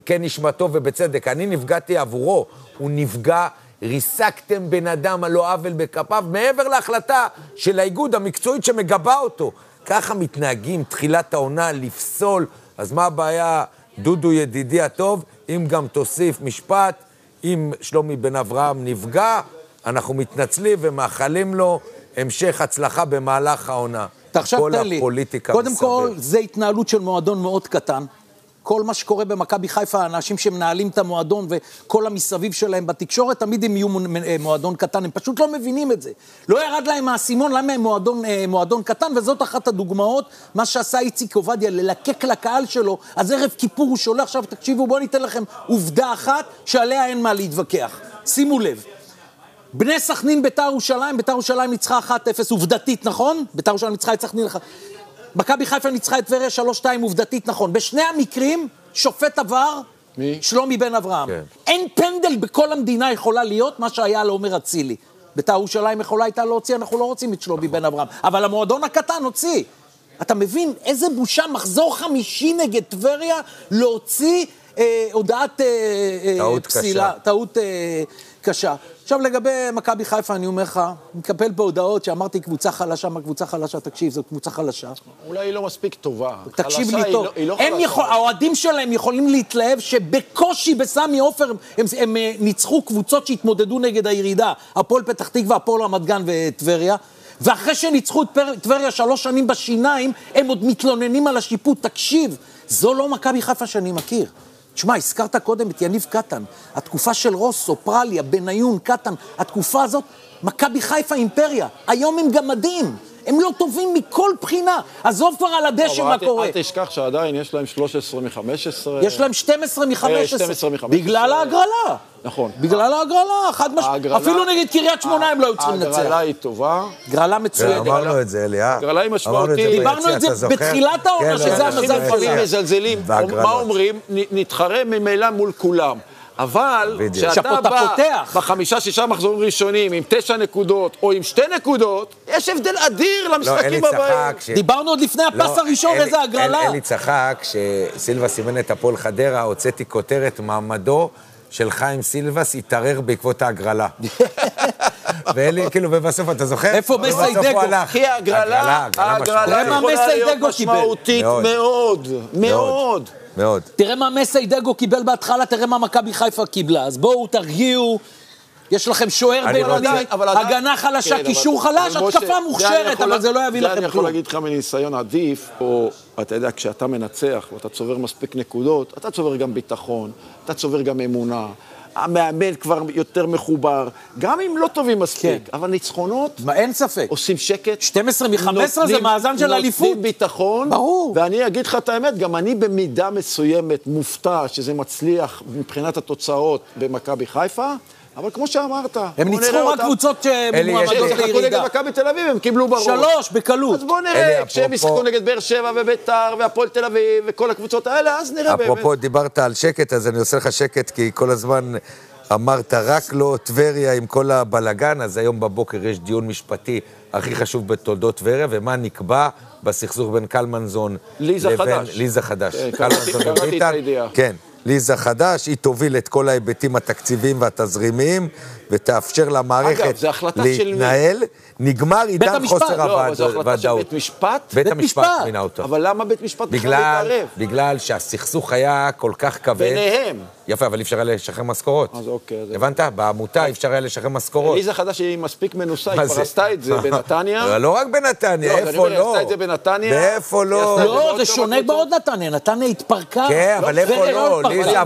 כן נשמתו ובצדק, אני נפגעתי עבורו, הוא נפגע, ריסקתם בן אדם על לא עוול בכפיו, מעבר להחלטה של האיגוד המקצועית שמגבה אותו. ככה מתנהגים, תחילת העונה, לפסול, אז מה הבעיה, דודו ידידי הטוב, אם גם תוסיף משפט, אם שלומי בן אברהם נפגע, אנחנו מתנצלים ומאחלים לו המשך הצלחה במהלך העונה. עכשיו תן לי, קודם כל, זה התנהלות של מועדון מאוד קטן. כל מה שקורה במכבי חיפה, האנשים שמנהלים את המועדון וכל המסביב שלהם בתקשורת, תמיד הם יהיו מועדון קטן, הם פשוט לא מבינים את זה. לא ירד להם מהסימון, למה הם מועדון קטן, וזאת אחת הדוגמאות, מה שעשה איציק עובדיה, ללקק לקהל שלו, אז ערב כיפור הוא שולח, עכשיו תקשיבו, בואו ניתן לכם עובדה אחת, שעליה אין מה להתווכח. שימו לב. בני סכנין ביתר ירושלים ניצחה 1-0, עובדתית, נכון? ביתר ירושלים ניצחה את סכנין 1. מכבי חיפה ניצחה את טבריה 3-2, עובדתית, נכון. בשני המקרים, שופט עבר, שלומי בן אברהם. כן. אין פנדל בכל המדינה יכולה להיות מה שהיה לעומר אצילי. ביתר ירושלים יכולה הייתה להוציא, אנחנו לא רוצים את שלומי בן אברהם. אבל המועדון הקטן הוציא. אתה מבין איזה בושה, מחזור 50 נגד טבריה, להוציא הודעת פסילה, טעות קשה. עכשיו לגבי מכבי חיפה, אני אומר לך, מקבל בהודעות שאמרתי קבוצה חלשה, מה קבוצה חלשה, תקשיב, זו קבוצה חלשה. אולי היא לא מספיק טובה. תקשיב לי טוב. האוהדים שלהם יכולים להתלהב שבקושי בסמי עופר הם ניצחו קבוצות שהתמודדו נגד הירידה, הפועל פתח תקווה, הפועל רמת גן וטבריה, ואחרי שניצחו את טבריה 3 שנים בשיניים, הם עוד מתלוננים על השיפוט. תקשיב, זו לא מכבי חיפה שאני מכיר. תשמע, הזכרת קודם את יניב קטן, התקופה של רוסו, פרליה, בניון, קטן, התקופה הזאת, מכבי חיפה אימפריה, היום הם גמדים, הם לא טובים מכל בחינה, עזוב כבר על הדשא מה קורה. אל תשכח שעדיין יש להם 13 מ-15. יש להם 12 מ-15. בגלל ההגרלה. נכון. בגלל ההגרלה, אפילו נגד קריית שמונה הם לא היו צריכים לנצח. ההגרלה היא טובה. הגרלה מצוינת. אמרנו את זה, אליה. הגרלה היא משמעותית. דיברנו את זה בתחילת העונה, שזה המזל שלהם. מזלזלים, מה אומרים? נתחרה ממילא מול כולם. אבל כשאתה בא ב5-6 מחזורים ראשונים עם 9 נקודות או עם 2 נקודות, יש הבדל אדיר למשחקים הבאים. דיברנו עוד לפני הפס הראשון, איזה הגרלה. אלי צחק, כשסילבה סימן את הפועל חדרה, הוצאתי כותרת, מעמדו של חיים סילבס התערער בעקבות ההגרלה. ואלי, כאילו, ובסוף, אתה זוכר? איפה מסי דגו? כי ההגרלה יכולה להיות משמעותית מאוד, מאוד. מאוד. תראה מה מסי דגו קיבל בהתחלה, תראה מה מכבי חיפה קיבלה. אז בואו תרגיעו, יש לכם שוער בינוני, הגנה חלשה, קישור חלש, התקפה מוכשרת, אבל זה לא יביא לכם כלום. אני יכול להגיד לך מניסיון עדיף, או אתה יודע, כשאתה מנצח ואתה צובר מספיק נקודות, אתה צובר גם ביטחון, אתה צובר גם אמונה, המאמן כבר יותר מחובר, גם אם לא טובים מספיק, אבל ניצחונות, אין ספק, עושים שקט, 12 מ-15 זה מאזן של אליפות, נותנים ביטחון, ברור. ואני אגיד לך את האמת, גם אני במידה מסוימת מופתע שזה מצליח מבחינת התוצאות במכבי חיפה, אבל כמו שאמרת, הם ניצחו רק קבוצות שמועמדות לירידה. נגד מכבי תל אביב, הם קיבלו בראש. 3 בקלות. אז בואו נראה, כשהם ישחקו נגד באר שבע וביתר והפועל תל אביב וכל הקבוצות האלה, אז נראה באמת. אפרופו, דיברת על שקט, אז אני עושה לך שקט, כי כל הזמן אמרת רק לא טבריה עם כל הבלגן, אז היום בבוקר יש דיון משפטי הכי חשוב בתולדות טבריה, ומה נקבע בסכסוך בין קלמנזון לבין ליזה חדש. קלמנזון וביטן. כן. ליזה חדש, היא תוביל את כל ההיבטים התקציביים והתזרימיים, ותאפשר למערכת להתנהל. נגמר עידן חוסר הוודאות. לא, זו החלטה של בית משפט? בית המשפט מינה אותו. אבל למה בית משפט בכלל להתערב? בגלל שהסכסוך היה כל כך כבד. ביניהם. יפה, אבל אפשר היה לשחרר משכורות. אז אוקיי. הבנת? בעמותה אפשר היה לשחרר משכורות. ליזה חדש היא מספיק מנוסה, היא כבר עשתה את זה בנתניה. לא רק בנתניה, איפה לא? עשתה את זה בנתניה. באיפה לא? לא, זה שונה מאוד נתניה. נתניה התפרקה. כן, אבל איפה לא?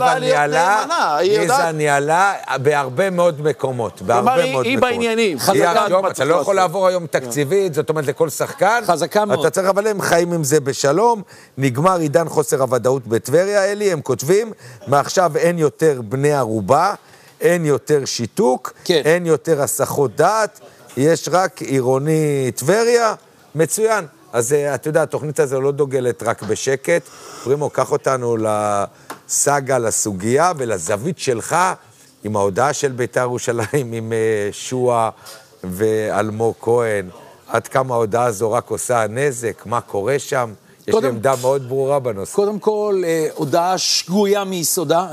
ליזה ניהלה בהרבה מאוד מקומות. כלומר, היא בעניינים. אתה לא יכול לעבור היום תקציבית, זאת אומרת לכל שחקן. חזקה מאוד. אתה צריך, אבל הם חיים עם זה בשלום. נגמר עידן חוסר הוודאות בטבריה, אלי, הם כותבים, מעכשיו אין יותר בני ערובה, אין יותר שיתוק, אין יותר הסחות דעת, יש רק עירוני טבריה, מצוין. אז אתה יודע, התוכנית הזו לא דוגלת רק בשקט. פרימו, קח אותנו לסגה, לסוגיה ולזווית שלך, עם ההודעה של בית"ר ירושלים, עם שועה ואלמוג כהן, עד כמה ההודעה הזו רק עושה נזק, מה קורה שם? יש לי עמדה מאוד ברורה בנושא. קודם כל, הודעה שגויה מיסודה.